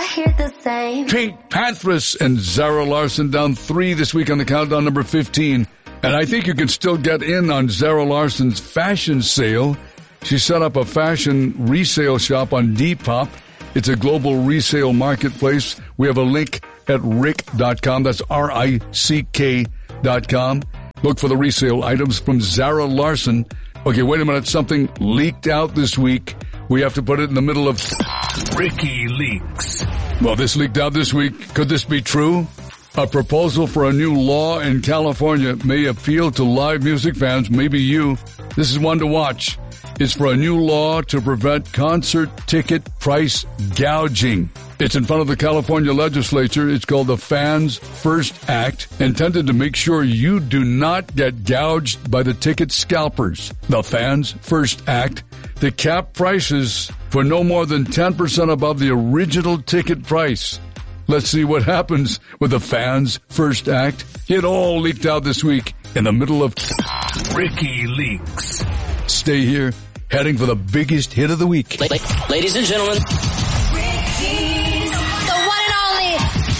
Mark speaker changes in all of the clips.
Speaker 1: hear the same.
Speaker 2: Pink Panthers and Zara Larsson down 3 this week on the countdown, number 15. And I think you can still get in on Zara Larsson's fashion sale. She set up a fashion resale shop on Depop. It's a global resale marketplace. We have a link at rick.com. That's RICK.com. Look for the resale items from Zara Larsson. Okay, wait a minute. Something leaked out this week. We have to put it in the middle of Ricky Leaks. Well, this leaked out this week. Could this be true? A proposal for a new law in California may appeal to live music fans, maybe you. This is one to watch. It's for a new law to prevent concert ticket price gouging. It's in front of the California legislature. It's called the Fans First Act, intended to make sure you do not get gouged by the ticket scalpers. The Fans First Act, to cap prices for no more than 10% above the original ticket price. Let's see what happens with the Fans First Act. It all leaked out this week in the middle of Ricky Leaks. Stay here, heading for the biggest hit of the week.
Speaker 3: Ladies and gentlemen,
Speaker 1: Ricky's the one and only.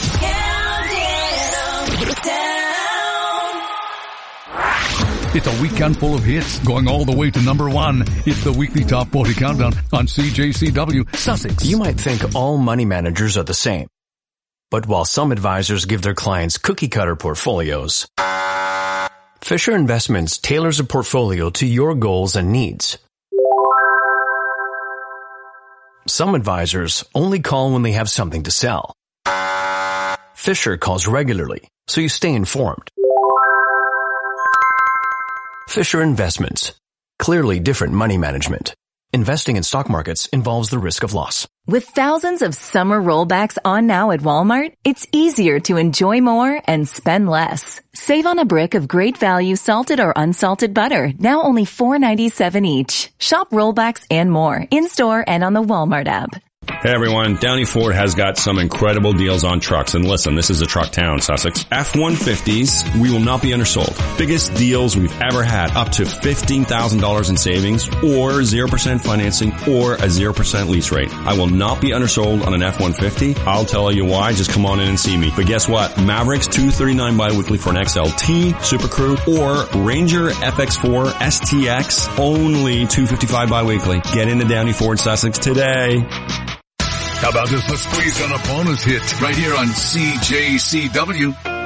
Speaker 1: Countdown.
Speaker 2: It's a weekend full of hits, going all the way to number 1. It's the weekly Top 40 Countdown on CJCW, Sussex.
Speaker 4: You might think all money managers are the same. But while some advisors give their clients cookie-cutter portfolios, Fisher Investments tailors a portfolio to your goals and needs. Some advisors only call when they have something to sell. Fisher calls regularly, so you stay informed. Fisher Investments. Clearly different money management. Investing in stock markets involves the risk of loss.
Speaker 5: With thousands of summer rollbacks on now at Walmart, it's easier to enjoy more and spend less. Save on a brick of great value salted or unsalted butter, now only $4.97 each. Shop rollbacks and more, in-store and on the Walmart app.
Speaker 6: Hey everyone, Downey Ford has got some incredible deals on trucks. And listen, this is a truck town, Sussex. F-150s, we will not be undersold. Biggest deals we've ever had, up to $15,000 in savings, or 0% financing, or a 0% lease rate. I will not be undersold on an F-150. I'll tell you why, just come on in and see me. But guess what? Mavericks, $239 bi-weekly for an XLT, Super Crew, or Ranger FX4 STX, only $255 bi-weekly. Get into Downey Ford Sussex today.
Speaker 2: How about this? Let's squeeze on a bonus hit right here on CJCW.